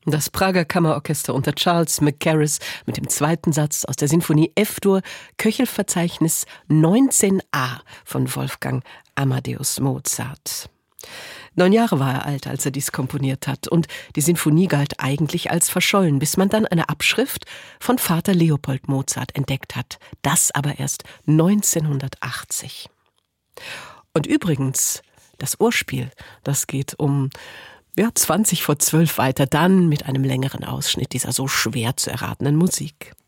Das Prager Kammerorchester unter Charles Mackerras mit dem zweiten Satz aus der Sinfonie F-Dur, Köchelverzeichnis 19a von Wolfgang Amadeus Mozart. 9 Jahre war er alt, als er dies komponiert hat, und die Sinfonie galt eigentlich als verschollen, bis man dann eine Abschrift von Vater Leopold Mozart entdeckt hat. Das aber erst 1980. Und übrigens, das Urspiel, das geht um 20 vor 12 weiter, dann mit einem längeren Ausschnitt dieser so schwer zu erratenen Musik.